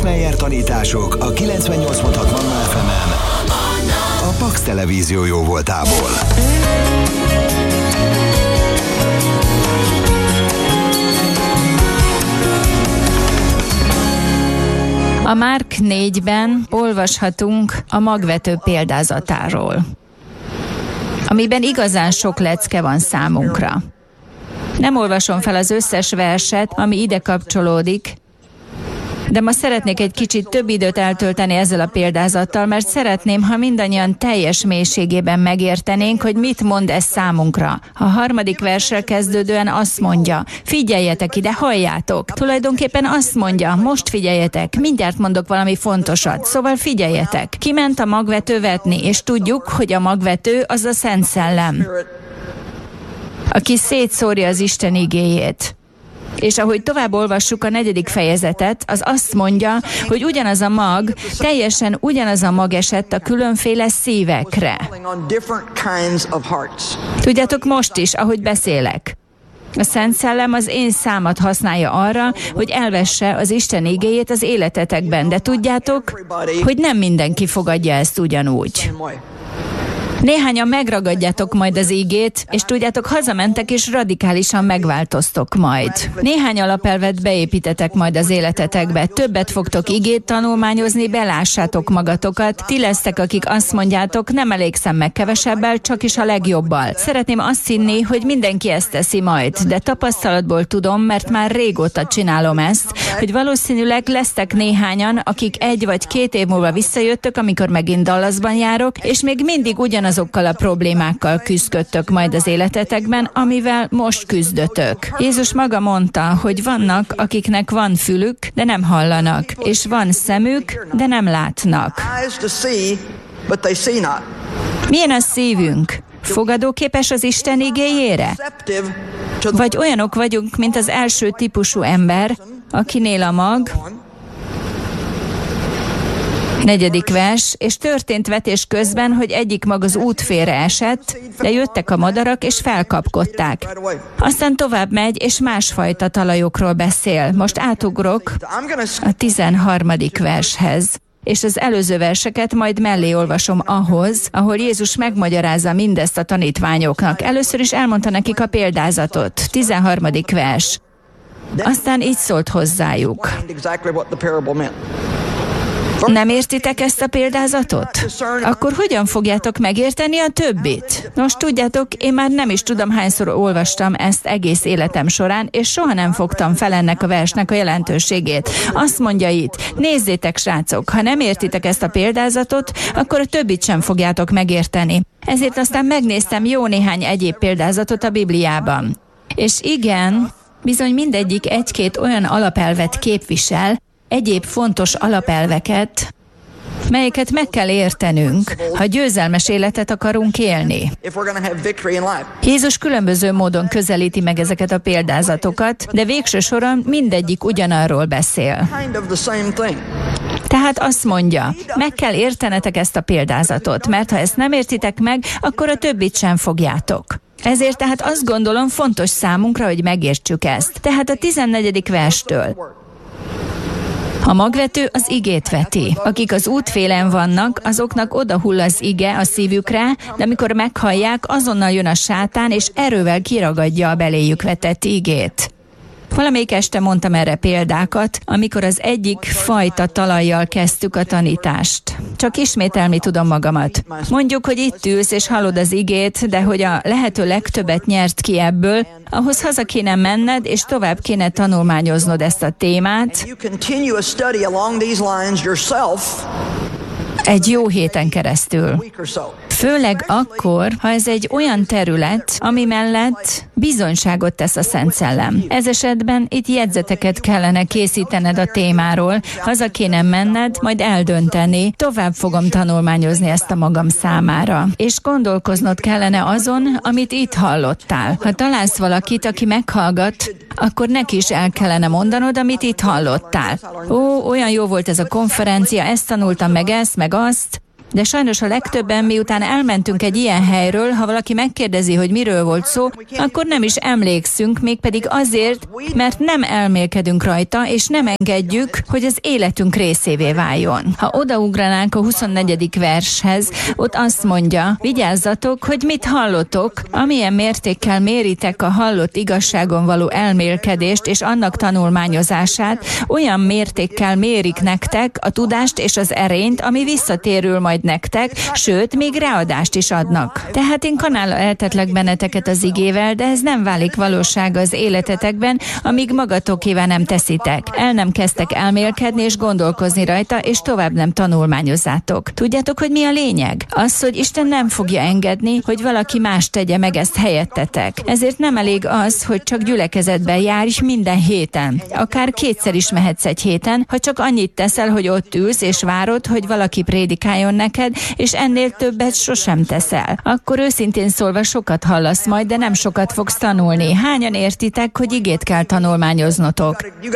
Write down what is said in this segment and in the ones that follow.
Meyer tanítások a 98.6 Manna FM-en a Pax Televízió jóvoltából. A Márk 4-ben olvashatunk a magvető példázatáról, amiben igazán sok lecke van számunkra. Nem olvasom fel az összes verset, ami ide kapcsolódik, de ma szeretnék egy kicsit több időt eltölteni ezzel a példázattal, mert szeretném, ha mindannyian teljes mélységében megértenénk, hogy mit mond ez számunkra. A 3. verssel kezdődően azt mondja, figyeljetek ide, halljátok. Tulajdonképpen azt mondja, most figyeljetek, mindjárt mondok valami fontosat, szóval figyeljetek. Kiment a magvető vetni, és tudjuk, hogy a magvető az a Szent Szellem, aki szétszórja az Isten igéjét. És ahogy tovább olvassuk a 4. fejezetet, az azt mondja, hogy ugyanaz a mag, teljesen ugyanaz a mag esett a különféle szívekre. Tudjátok, most is, ahogy beszélek. A Szent Szellem az én számat használja arra, hogy elvesse az Isten igéjét az életetekben, de tudjátok, hogy nem mindenki fogadja ezt ugyanúgy. Néhányan megragadjátok majd az igét, és tudjátok, hazamentek és radikálisan megváltoztok majd. Néhány alapelvet beépítetek majd az életetekbe, többet fogtok igét tanulmányozni, belássátok magatokat, ti lesztek, akik azt mondjátok, nem elégszem meg kevesebbel, csak is a legjobbal. Szeretném azt hinni, hogy mindenki ezt teszi majd, de tapasztalatból tudom, mert már régóta csinálom ezt, hogy valószínűleg lesztek néhányan, akik 1 vagy 2 év múlva visszajöttök, amikor megint Dallasban járok, és még mindig azokkal a problémákkal küzdködtök majd az életetekben, amivel most küzdötök. Jézus maga mondta, hogy vannak, akiknek van fülük, de nem hallanak, és van szemük, de nem látnak. Milyen a szívünk? Fogadóképes az Isten igéjére? Vagy olyanok vagyunk, mint az első típusú ember, akinél a mag, 4. vers, és történt vetés közben, hogy egyik mag az út félre esett, de jöttek a madarak, és felkapkodták. Aztán tovább megy, és másfajta talajokról beszél. Most átugrok a 13. vershez. És az előző verseket majd mellé olvasom ahhoz, ahol Jézus megmagyarázza mindezt a tanítványoknak. Először is elmondta nekik a példázatot. 13. vers. Aztán így szólt hozzájuk. Nem értitek ezt a példázatot? Akkor hogyan fogjátok megérteni a többit? Most tudjátok, én már nem is tudom, hányszor olvastam ezt egész életem során, és soha nem fogtam fel ennek a versnek a jelentőségét. Azt mondja itt, nézzétek, srácok, ha nem értitek ezt a példázatot, akkor a többit sem fogjátok megérteni. Ezért aztán megnéztem jó néhány egyéb példázatot a Bibliában. És igen, bizony mindegyik 1-2 olyan alapelvet képvisel, egyéb fontos alapelveket, melyeket meg kell értenünk, ha győzelmes életet akarunk élni. Jézus különböző módon közelíti meg ezeket a példázatokat, de végső soron mindegyik ugyanarról beszél. Tehát azt mondja, meg kell értenetek ezt a példázatot, mert ha ezt nem értitek meg, akkor a többit sem fogjátok. Ezért tehát azt gondolom fontos számunkra, hogy megértsük ezt. Tehát a 14. verstől. A magvető az igét veti. Akik az útfélen vannak, azoknak odahull az ige a szívükre, de amikor meghallják, azonnal jön a sátán, és erővel kiragadja a beléjük vetett igét. Valamelyik este mondtam erre példákat, amikor az egyik fajta talajjal kezdtük a tanítást. Csak ismételni tudom magamat. Mondjuk, hogy itt ülsz és hallod az igét, de hogy a lehető legtöbbet nyert ki ebből, ahhoz haza kéne menned, és tovább kéne tanulmányoznod ezt a témát egy jó héten keresztül. Főleg akkor, ha ez egy olyan terület, ami mellett bizonyságot tesz a Szent Szellem. Ez esetben itt jegyzeteket kellene készítened a témáról, haza kéne menned, majd eldönteni, tovább fogom tanulmányozni ezt a magam számára. És gondolkoznod kellene azon, amit itt hallottál. Ha találsz valakit, aki meghallgat, akkor neki is el kellene mondanod, amit itt hallottál. Ó, olyan jó volt ez a konferencia, ezt tanultam meg ezt, meg azt. De sajnos a legtöbben, miután elmentünk egy ilyen helyről, ha valaki megkérdezi, hogy miről volt szó, akkor nem is emlékszünk, mégpedig azért, mert nem elmélkedünk rajta, és nem engedjük, hogy az életünk részévé váljon. Ha odaugranánk a 24. vershez, ott azt mondja, vigyázzatok, hogy mit hallotok, amilyen mértékkel méritek a hallott igazságon való elmélkedést és annak tanulmányozását, olyan mértékkel mérik nektek a tudást és az erényt, ami visszatérül majd nektek, sőt, még ráadást is adnak. Tehát én kanállal eltetlek benneteket az igével, de ez nem válik valóság az életetekben, amíg magatokévá nem teszitek. El nem kezdtek elmélkedni és gondolkozni rajta, és tovább nem tanulmányozzátok. Tudjátok, hogy mi a lényeg? Az, hogy Isten nem fogja engedni, hogy valaki más tegye meg ezt helyettetek. Ezért nem elég az, hogy csak gyülekezetben járj minden héten. Akár kétszer is mehetsz egy héten, ha csak annyit teszel, hogy ott ülsz és várod, hogy valaki prédikáljon neked, és ennél többet sosem teszel. Akkor őszintén szólva sokat hallasz majd, de nem sokat fogsz tanulni. Hányan értitek, hogy igét kell tanulmányoznotok?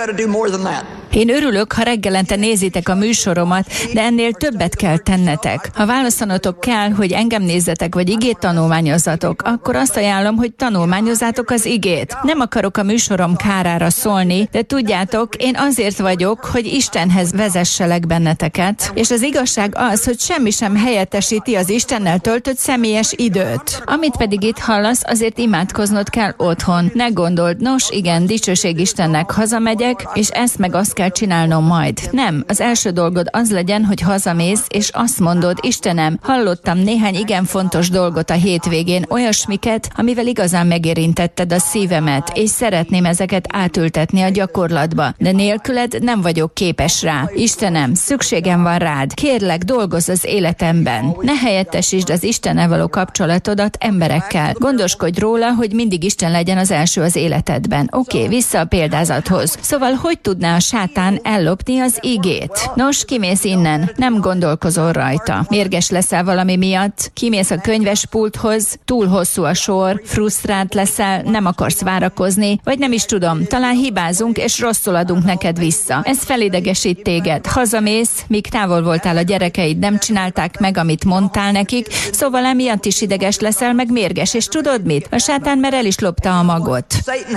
Én örülök, ha reggelente nézitek a műsoromat, de ennél többet kell tennetek. Ha választanotok kell, hogy engem nézzetek, vagy igét tanulmányozzatok, akkor azt ajánlom, hogy tanulmányozzátok az igét. Nem akarok a műsorom kárára szólni, de tudjátok, én azért vagyok, hogy Istenhez vezesselek benneteket, és az igazság az, hogy semmi sem helyettesíti az Istennel töltött személyes időt. Amit pedig itt hallasz, azért imádkoznod kell otthon. Ne gondold, nos igen, dicsőség Istennek, hazamegyek, és ezt meg azt kell csinálnom majd. Nem, az első dolgod az legyen, hogy hazamész, és azt mondod, Istenem, hallottam néhány igen fontos dolgot a hétvégén, olyasmiket, amivel igazán megérintetted a szívemet, és szeretném ezeket átültetni a gyakorlatba, de nélküled nem vagyok képes rá. Istenem, szükségem van rád. Kérlek, dolgozz az életemben. Ne helyettesítsd az Istennel való kapcsolatodat emberekkel. Gondoskodj róla, hogy mindig Isten legyen az első az életedben. Oké, vissza a példázathoz. Szóval, hogy tudná a sátán ellopni az igét? Nos, kimész innen, nem gondolkozol rajta. Mérges leszel valami miatt, kimész a könyvespulthoz, túl hosszú a sor, frusztrált leszel, nem akarsz várakozni, vagy nem is tudom, talán hibázunk és rosszul adunk neked vissza. Ez felidegesít téged. Hazamész, míg távol voltál a gyerekeid, nem csinálták meg, amit mondtál nekik, szóval emiatt is ideges leszel, meg mérges, és tudod mit? A sátán már el is lopta a magot.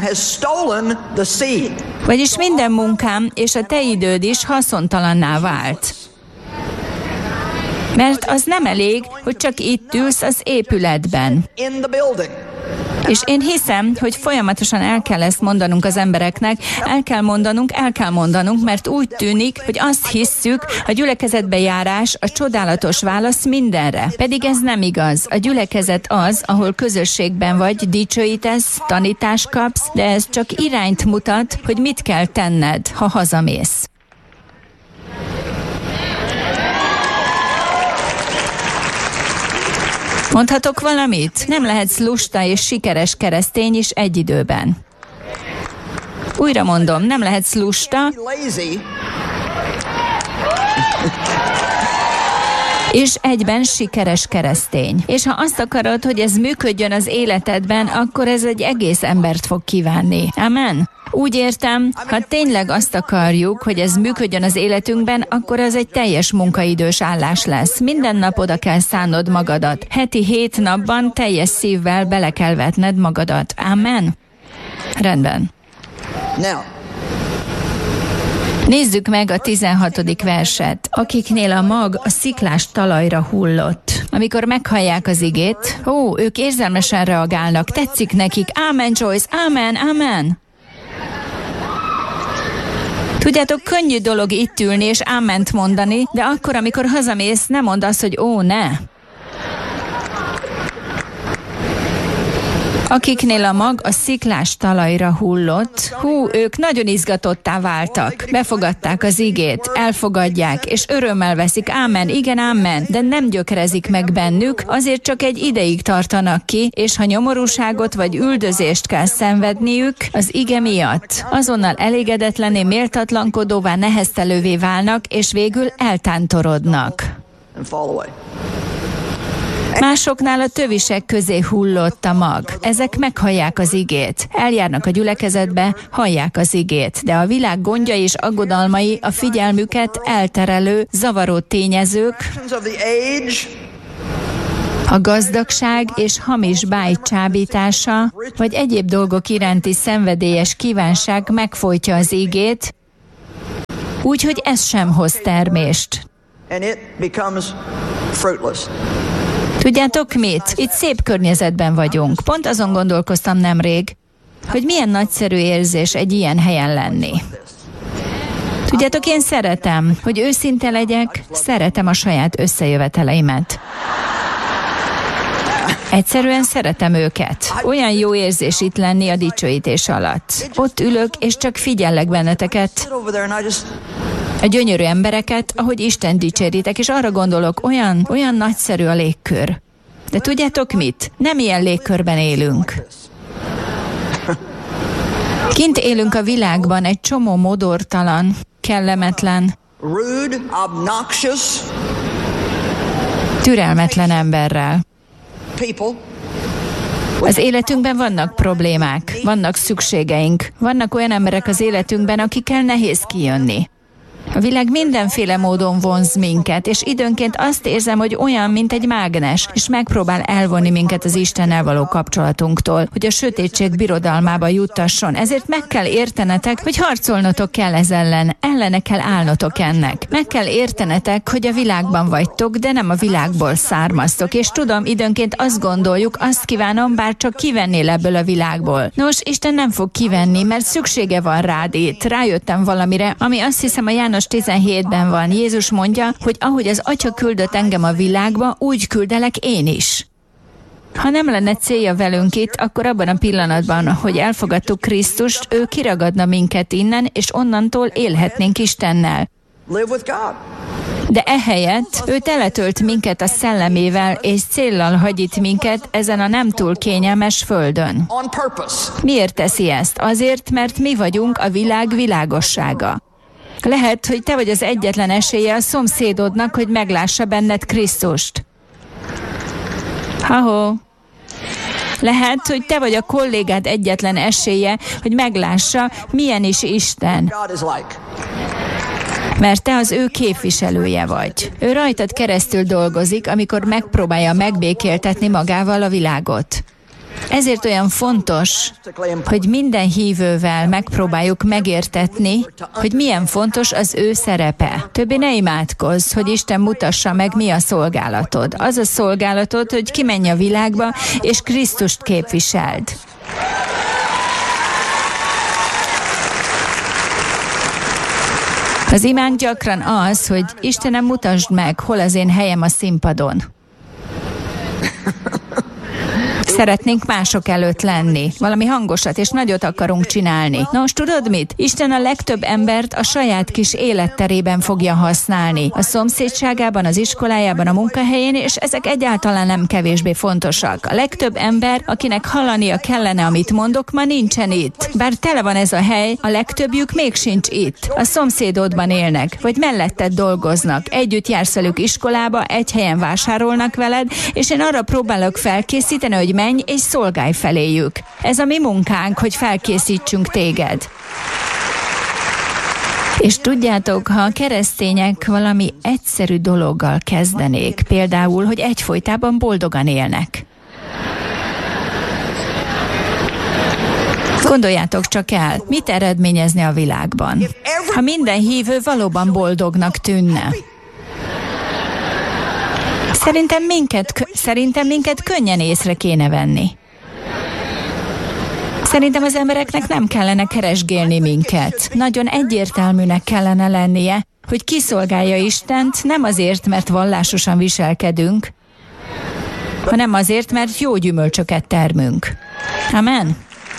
Vagyis minden munkám és a te időd is haszontalanná vált. Mert az nem elég, hogy csak itt ülsz az épületben. És én hiszem, hogy folyamatosan el kell ezt mondanunk az embereknek, el kell mondanunk, mert úgy tűnik, hogy azt hisszük, a gyülekezetbe járás a csodálatos válasz mindenre. Pedig ez nem igaz. A gyülekezet az, ahol közösségben vagy, dicsőítesz, tanítást kapsz, de ez csak irányt mutat, hogy mit kell tenned, ha hazamész. Mondhatok valamit? Nem lehetsz lusta és sikeres keresztény is egy időben. Újra mondom, nem lehetsz lusta és egyben sikeres keresztény. És ha azt akarod, hogy ez működjön az életedben, akkor ez egy egész embert fog kívánni. Amen? Úgy értem, ha tényleg azt akarjuk, hogy ez működjön az életünkben, akkor ez egy teljes munkaidős állás lesz. Minden nap oda kell szánnod magadat. Heti 7 napban teljes szívvel bele kell vetned magadat. Amen? Rendben. Nézzük meg a 16. verset. Akiknél a mag a sziklás talajra hullott. Amikor meghallják az igét, ők érzelmesen reagálnak, tetszik nekik. Amen, Joyce, amen, amen. Tudjátok, könnyű dolog itt ülni és áment mondani, de akkor, amikor hazamész, nem mondd azt, hogy ne. Akiknél a mag a sziklás talajra hullott, ők nagyon izgatottá váltak. Befogadták az igét, elfogadják, és örömmel veszik, ámen, igen, ámen, de nem gyökerezik meg bennük, azért csak egy ideig tartanak ki, és ha nyomorúságot vagy üldözést kell szenvedniük az ige miatt, azonnal elégedetlenné, méltatlankodóvá, neheztelővé válnak, és végül eltántorodnak. Másoknál a tövisek közé hullott a mag. Ezek meghallják az igét. Eljárnak a gyülekezetbe, hallják az igét. De a világ gondjai és aggodalmai a figyelmüket elterelő, zavaró tényezők, a gazdagság és hamis báj csábítása, vagy egyéb dolgok iránti szenvedélyes kívánság megfojtja az igét, úgyhogy ez sem hoz termést. Tudjátok mit? Itt szép környezetben vagyunk. Pont azon gondolkoztam nemrég, hogy milyen nagyszerű érzés egy ilyen helyen lenni. Tudjátok, én szeretem, hogy őszinte legyek, szeretem a saját összejöveteleimet. Egyszerűen szeretem őket. Olyan jó érzés itt lenni a dicsőítés alatt. Ott ülök, és csak figyellek benneteket, a gyönyörű embereket, ahogy Isten dicséritek, és arra gondolok, olyan nagyszerű a légkör. De tudjátok mit? Nem ilyen légkörben élünk. Kint élünk a világban egy csomó modortalan, kellemetlen, türelmetlen emberrel. Az életünkben vannak problémák, vannak szükségeink, vannak olyan emberek az életünkben, akikkel nehéz kijönni. A világ mindenféle módon vonz minket, és időnként azt érzem, hogy olyan, mint egy mágnes, és megpróbál elvonni minket az Istennel való kapcsolatunktól, hogy a sötétség birodalmába juttasson. Ezért meg kell értenetek, hogy harcolnotok kell ez ellen, ellene kell állnotok ennek. Meg kell értenetek, hogy a világban vagytok, de nem a világból származtok, és tudom, időnként azt gondoljuk, azt kívánom, bár csak kivennél ebből a világból. Nos, Isten nem fog kivenni, mert szüksége van rád itt. Rájöttem valamire, ami azt hiszem a János 17-ben van. Jézus mondja, hogy ahogy az Atya küldött engem a világba, úgy küldelek én is. Ha nem lenne célja velünk itt, akkor abban a pillanatban, hogy elfogadtuk Krisztust, ő kiragadna minket innen, és onnantól élhetnénk Istennel. De ehelyett ő teletölt minket a szellemével, és céllal hagy itt minket ezen a nem túl kényelmes földön. Miért teszi ezt? Azért, mert mi vagyunk a világ világossága. Lehet, hogy te vagy az egyetlen esélye a szomszédodnak, hogy meglássa benned Krisztust. Ha-ho. Lehet, hogy te vagy a kollégád egyetlen esélye, hogy meglássa, milyen is Isten. Mert te az ő képviselője vagy. Ő rajtad keresztül dolgozik, amikor megpróbálja megbékéltetni magával a világot. Ezért olyan fontos, hogy minden hívővel megpróbáljuk megértetni, hogy milyen fontos az ő szerepe. Többé ne imádkozz, hogy Isten mutassa meg, mi a szolgálatod. Az a szolgálatod, hogy kimenj a világba, és Krisztust képviseld. Az imánk gyakran az, hogy Istenem, mutasd meg, hol az én helyem a színpadon. Szeretnénk mások előtt lenni. Valami hangosat és nagyot akarunk csinálni. Nos, tudod mit? Isten a legtöbb embert a saját kis életterében fogja használni. A szomszédságában, az iskolájában, a munkahelyén, és ezek egyáltalán nem kevésbé fontosak. A legtöbb ember, akinek hallania kellene, amit mondok, ma nincsen itt. Bár tele van ez a hely, a legtöbbjük még sincs itt. A szomszédodban élnek, vagy melletted dolgoznak. Együtt jársz velük iskolába, egy helyen vásárolnak veled, és én arra próbálok felkészíteni, hogy menj és szolgálj feléjük. Ez a mi munkánk, hogy felkészítsünk téged. És tudjátok, ha a keresztények valami egyszerű dologgal kezdenék, például, hogy egyfolytában boldogan élnek. Gondoljátok csak el, mit eredményezne a világban, ha minden hívő valóban boldognak tűnne. Szerintem minket könnyen észre kéne venni. Szerintem az embereknek nem kellene keresgélni minket. Nagyon egyértelműnek kellene lennie, hogy kiszolgálja Istent nem azért, mert vallásosan viselkedünk, hanem azért, mert jó gyümölcsöket termünk. Amen.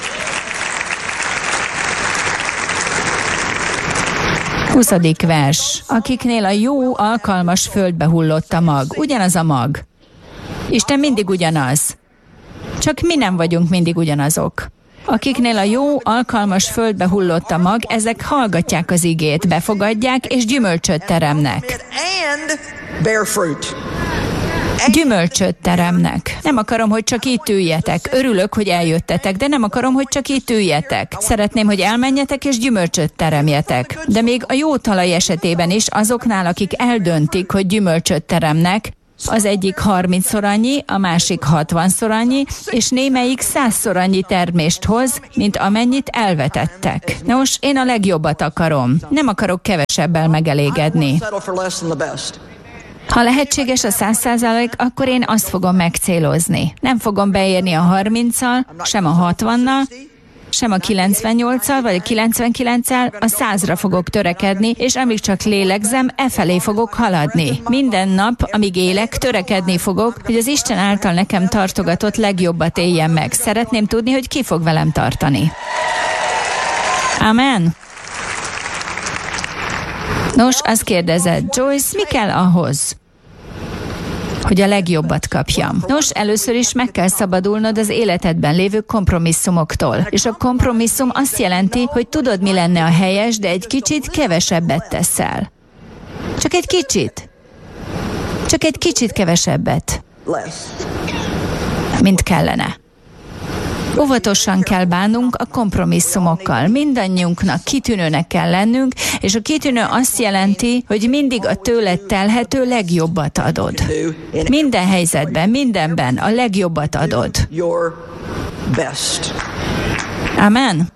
Huszadik vers. Akiknél a jó, alkalmas földbe hullott a mag. Ugyanaz a mag. Isten mindig ugyanaz. Csak mi nem vagyunk mindig ugyanazok. Akiknél a jó, alkalmas földbe hullott a mag, ezek hallgatják az igét, befogadják és gyümölcsöt teremnek. Gyümölcsöt teremnek. Nem akarom, hogy csak itt üljetek. Örülök, hogy eljöttetek, de nem akarom, hogy csak itt üljetek. Szeretném, hogy elmenjetek és gyümölcsöt teremjetek. De még a jó talaj esetében is azoknál, akik eldöntik, hogy gyümölcsöt teremnek, az egyik 30-szor annyi, a másik 60-szor annyi, és némelyik 100-szor annyi termést hoz, mint amennyit elvetettek. Nos, én a legjobbat akarom. Nem akarok kevesebbel megelégedni. Ha lehetséges a 100%, akkor én azt fogom megcélozni. Nem fogom beérni a 30-al, sem a 60-nal, sem a 98-al, vagy a 99-al, a 100-ra fogok törekedni, és amíg csak lélegzem, felé fogok haladni. Minden nap, amíg élek, törekedni fogok, hogy az Isten által nekem tartogatott legjobbat éljem meg. Szeretném tudni, hogy ki fog velem tartani. Amen. Nos, azt kérdezed, Joyce, mi kell ahhoz, hogy a legjobbat kapjam? Nos, először is meg kell szabadulnod az életedben lévő kompromisszumoktól. És a kompromisszum azt jelenti, hogy tudod, mi lenne a helyes, de egy kicsit kevesebbet teszel. Csak egy kicsit. Csak egy kicsit kevesebbet, mint kellene. Óvatosan kell bánnunk a kompromisszumokkal. Mindannyiunknak kitűnőnek kell lennünk, és a kitűnő azt jelenti, hogy mindig a tőled telhető legjobbat adod. Minden helyzetben, mindenben a legjobbat adod. Amen.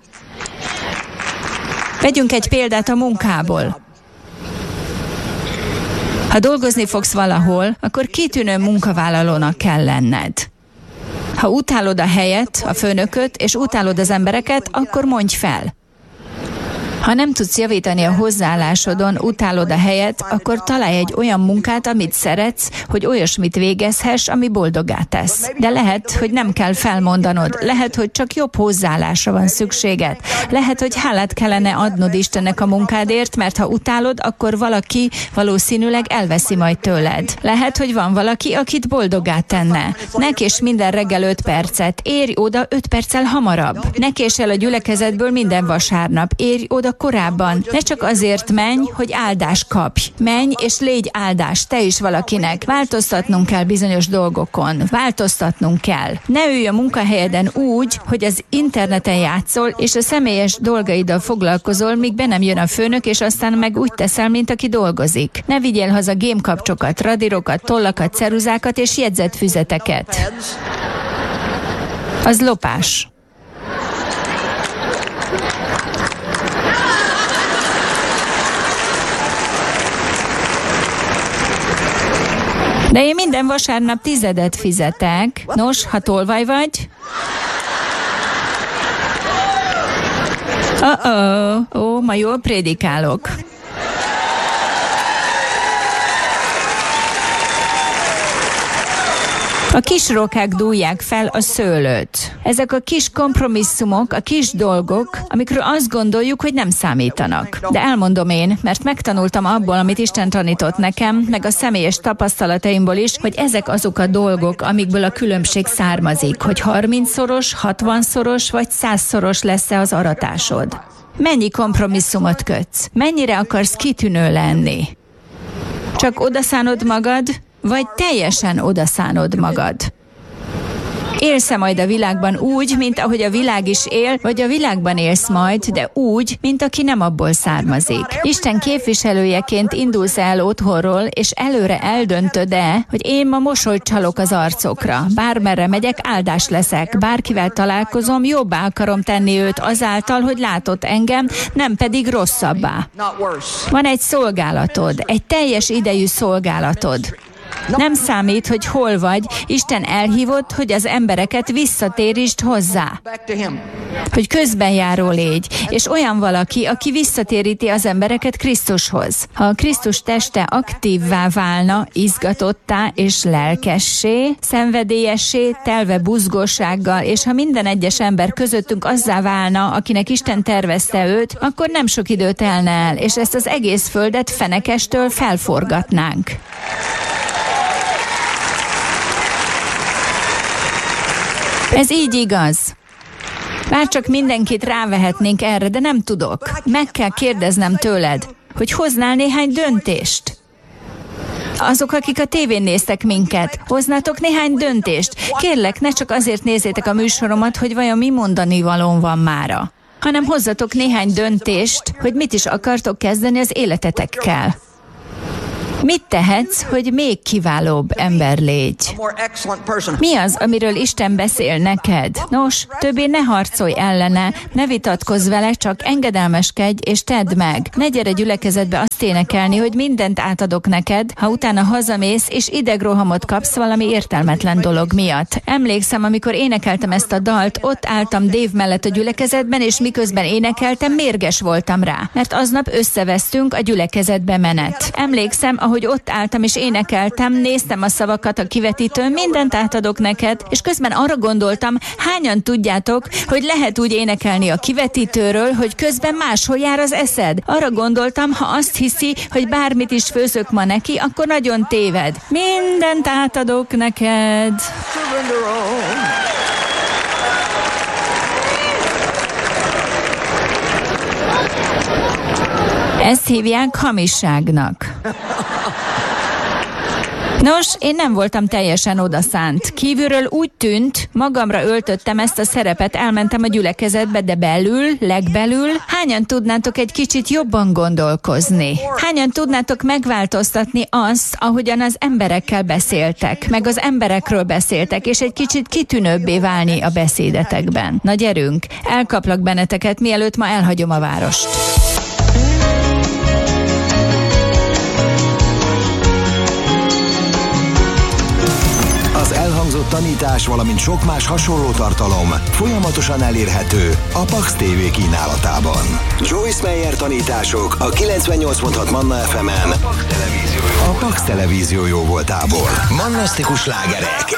Vegyünk egy példát a munkából. Ha dolgozni fogsz valahol, akkor kitűnő munkavállalónak kell lenned. Ha utálod a helyet, a főnököt, és utálod az embereket, akkor mondj fel. Ha nem tudsz javítani a hozzáállásodon, utálod a helyet, akkor találj egy olyan munkát, amit szeretsz, hogy olyasmit végezhess, ami boldoggá tesz. De lehet, hogy nem kell felmondanod, lehet, hogy csak jobb hozzáállásra van szükséged. Lehet, hogy hálát kellene adnod Istennek a munkádért, mert ha utálod, akkor valaki valószínűleg elveszi majd tőled. Lehet, hogy van valaki, akit boldoggá tenne. Ne késd minden reggel 5 percet, érj oda 5 perccel hamarabb. Ne késd el a gyülekezetből minden vasárnap, érj oda korábban. Ne csak azért menj, hogy áldást kapj. Menj és légy áldás, te is valakinek. Változtatnunk kell bizonyos dolgokon. Változtatnunk kell. Ne ülj a munkahelyeden úgy, hogy az interneten játszol, és a személyes dolgaiddal foglalkozol, míg be nem jön a főnök, és aztán meg úgy teszel, mint aki dolgozik. Ne vigyél haza gémkapcsokat, radírokat, tollakat, ceruzákat és jegyzetfüzeteket. Az lopás. De én minden vasárnap 10 fizetek. Nos, ha tolvaj vagy? Ma jól prédikálok. A kis rókák dúlják fel a szőlőt. Ezek a kis kompromisszumok, a kis dolgok, amikről azt gondoljuk, hogy nem számítanak. De elmondom én, mert megtanultam abból, amit Isten tanított nekem, meg a személyes tapasztalataimból is, hogy ezek azok a dolgok, amikből a különbség származik, hogy 30-szoros, 60-szoros vagy 100-szoros lesz-e az aratásod. Mennyi kompromisszumot kötsz? Mennyire akarsz kitűnő lenni? Csak odaszánod magad, vagy teljesen odaszánod magad? Élsz-e majd a világban úgy, mint ahogy a világ is él, vagy a világban élsz majd, de úgy, mint aki nem abból származik? Isten képviselőjeként indulsz el otthonról, és előre eldöntöd-e, hogy én ma mosolyt csalok az arcokra. Bármerre megyek, áldás leszek. Bárkivel találkozom, jobbá akarom tenni őt azáltal, hogy látott engem, nem pedig rosszabbá. Van egy szolgálatod, egy teljes idejű szolgálatod. Nem számít, hogy hol vagy, Isten elhívott, hogy az embereket visszatérítsd hozzá. Hogy közbenjáró légy, és olyan valaki, aki visszatéríti az embereket Krisztushoz. Ha a Krisztus teste aktívvá válna, izgatottá és lelkessé, szenvedélyessé, telve buzgósággal, és ha minden egyes ember közöttünk azzá válna, akinek Isten tervezte őt, akkor nem sok idő telne el, és ezt az egész földet fenekestől felforgatnánk. Ez így igaz. Bárcsak mindenkit rávehetnénk erre, de nem tudok. Meg kell kérdeznem tőled, hogy hoznál néhány döntést. Azok, akik a tévén néztek minket, hoznátok néhány döntést. Kérlek, ne csak azért nézzétek a műsoromat, hogy vajon mi mondani valóm van mára, hanem hozzatok néhány döntést, hogy mit is akartok kezdeni az életetekkel. Mit tehetsz, hogy még kiválóbb ember légy? Mi az, amiről Isten beszél neked? Nos, többé ne harcolj ellene, ne vitatkozz vele, csak engedelmeskedj és tedd meg. Ne gyere gyülekezetbe azt énekelni, hogy mindent átadok neked, ha utána hazamész és idegrohamot kapsz valami értelmetlen dolog miatt. Emlékszem, amikor énekeltem ezt a dalt, ott álltam Dave mellett a gyülekezetben, és miközben énekeltem, mérges voltam rá, mert aznap összevesztünk a gyülekezetbe menet. Emlékszem, ahogy ott álltam és énekeltem, néztem a szavakat a kivetítőn, mindent átadok neked, és közben arra gondoltam, hányan tudjátok, hogy lehet úgy énekelni a kivetítőről, hogy közben máshol jár az eszed. Arra gondoltam, ha azt hiszi, hogy bármit is főzök ma neki, akkor nagyon téved. Mindent átadok neked. Ezt hívják hamisságnak. Nos, én nem voltam teljesen odaszánt. Kívülről úgy tűnt, magamra öltöttem ezt a szerepet, elmentem a gyülekezetbe, de belül, legbelül, hányan tudnátok egy kicsit jobban gondolkozni? Hányan tudnátok megváltoztatni azt, ahogyan az emberekkel beszéltek, meg az emberekről beszéltek, és egy kicsit kitűnőbbé válni a beszédetekben? Na gyerünk, elkaplak benneteket, mielőtt ma elhagyom a várost. Az elhangzott tanítás, valamint sok más hasonló tartalom folyamatosan elérhető a Pax TV kínálatában. Joyce Meyer tanítások a 98.6 Manna FM-en a Pax televízió jóvoltából. Mannasztikus slágerek